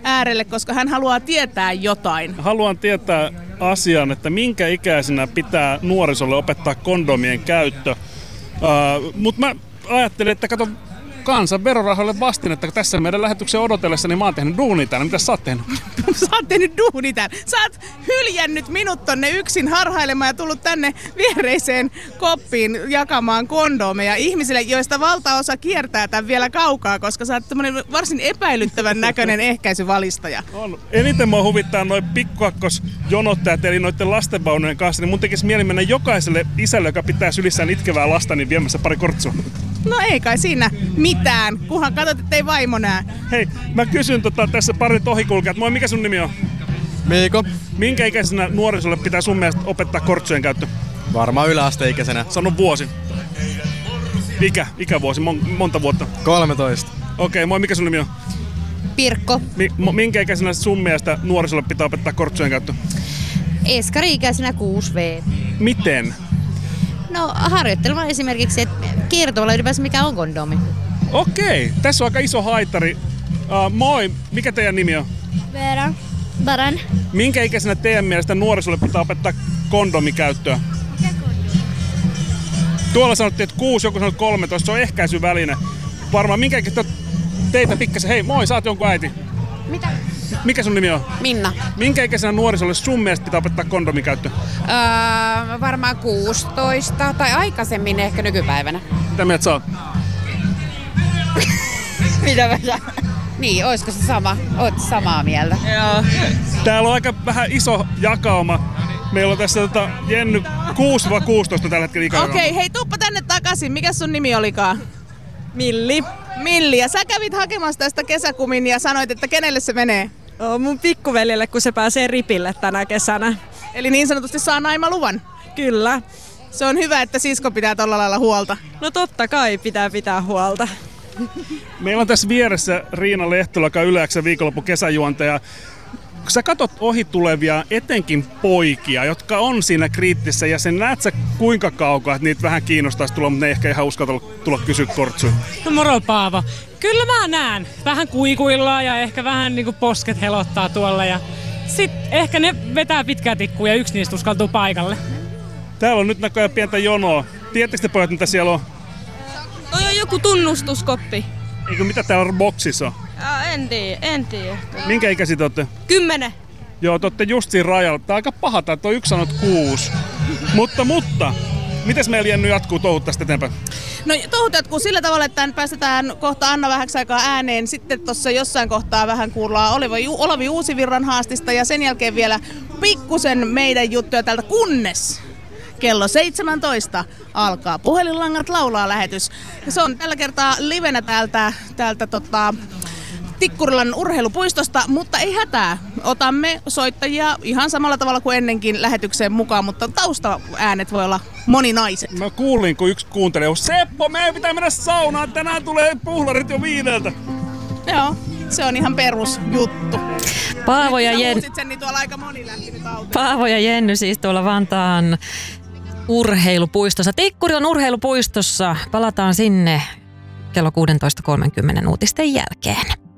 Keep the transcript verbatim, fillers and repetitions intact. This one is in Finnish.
äärelle, koska hän haluaa tietää jotain. Haluan tietää asian, että minkä ikäisenä pitää nuorisolle opettaa kondomien käyttö. Uh, Mutta mä ajattelin, että kato, kansan verorahoille vastinetta, kun tässä meidän lähetyksen odotellessa, niin mä oon tehnyt duunia täällä. Mitä sä oot tehnyt? Sä oot tehnyt duunia täällä. Sä oot hyljännyt minut tonne yksin harhailemaan ja tullut tänne viereiseen koppiin jakamaan kondomeja ihmisille, joista valtaosa kiertää tämän vielä kaukaa, koska sä oot tämmönen varsin epäilyttävän näköinen ehkäisyvalistaja. On. Eniten mua huvittaa noin pikkukakkosjonottajat, eli noiden lastenvaunujen kanssa, niin mun tekisi mieli mennä jokaiselle isälle, joka pitää sylissään itkevää lasta, niin viemässä pari kortsua. No ei kai siinä mitään, kunhan katsot, ettei vaimo näe. Hei, mä kysyn tota, tässä parit ohikulkijat. Moi, mikä sun nimi on? Miiko? Minkä ikäisenä nuorisolle pitää sun mielestä opettaa kortsujen käyttö? Varmaan yläasteikäisenä. Sano vuosi. Ikä, ikävuosi, Mon, monta vuotta. kolmetoista. Okei, okay, moi, mikä sun nimi on? Pirkko. Mi, minkä ikäisenä sun mielestä nuorisolle pitää opettaa kortsujen käyttö? Eskari-ikäisenä kuusi vuotta. Miten? No harjoittelua esimerkiksi, että kertovalla ylipäänsä mikä on kondomi. Okei, okay. Tässä on aika iso haitari. Uh, moi, mikä teidän nimi on? Veera. Baran. Minkä ikäisenä teidän mielestä nuorisolle pitää opettaa kondomikäyttöä? Tuolla sanottiin, että kuusi, joku sanoi kolmetoista, se on ehkäisyväline. Varmaan minkä ikäistä teitä pikkasen. Hei, moi, sä oot jonkun äiti. Mitä? Mikä sun nimi on? Minna. Minkä ikäisenä nuorisolle sun mielestä pitää opettaa kondomikäyttö? Öö, varmaan kuusitoista tai aikaisemmin ehkä nykypäivänä. Mitä mieltä sä oot? Mitä mä Niin, oisko se sama? Oot samaa mieltä? Joo. Täällä on aika vähän iso jakauma. Meillä on tässä tota, Jenny kuusi kuusitoista tällä hetkellä ikäraama. Okei, hei tuppa tänne takaisin. Mikä sun nimi olikaan? Milli. Milli. Ja sä kävit hakemassa tästä kesäkumin ja sanoit, että kenelle se menee? Oh, mun pikkuveljelle, kun se pääsee ripille tänä kesänä. Eli niin sanotusti saa naimaluvan. Kyllä. Se on hyvä, että sisko pitää tolla lailla huolta. No totta kai pitää pitää huolta. Meillä on tässä vieressä Riina Lehtola, joka on Yle X:n viikonloppu kesäjuontaja. Kun sä katot ohi tulevia, etenkin poikia, jotka on siinä kriittisessä, ja sen näet sä kuinka kaukaa, että niitä vähän kiinnostaisi tulla, mutta ne ehkä ihan uskalla tulla kysyä kortsuja. No moro Paavo. Kyllä mä näen. Vähän kuikuillaan ja ehkä vähän niinku posket helottaa tuolla ja sit ehkä ne vetää pitkää tikkua ja yksi niistä uskaltuu paikalle. Täällä on nyt näköjään pientä jonoa. Tiedättekö te pojat, mitä siellä on? Toi on joku tunnustuskoppi. Eikö mitä täällä boksissa on? Ja, en tiedä, en tiedä. Minkä ikäisiä te olette? Kymmenen. Joo, te olette just siinä rajalla. Tää on aika paha, tää on yksi sanot kuusi. mutta, mutta, mites meillä Jenny jatkuu touhut tästä eteenpäin? No touhut jatkuu sillä tavalla, että päästetään kohta Anna vähäksi aikaa ääneen. Sitten tuossa jossain kohtaa vähän kuullaan Olavi, Olavi Uusivirran haastista ja sen jälkeen vielä pikkusen meidän juttuja täältä, kunnes kello seitsemäntoista alkaa Puhelinlangat laulaa -lähetys. Ja se on tällä kertaa livenä täältä, täältä tota, Tikkurilan urheilupuistosta, mutta ei hätää. Otamme soittajia ihan samalla tavalla kuin ennenkin lähetykseen mukaan, mutta taustaäänet voi olla moninaiset. Mä kuulin, kun yksi kuuntelee, Seppo, meidän pitää mennä saunaan, tänään tulee puhlarit jo viideltä. Joo, se on ihan perusjuttu. Paavo ja, Jen... sen, niin tuolla aika moni lähti nyt Paavo ja Jenny siis tuolla Vantaan urheilupuistossa. Tikkurilan urheilupuistossa. Palataan sinne kello kuusitoista kolmekymmentä uutisten jälkeen.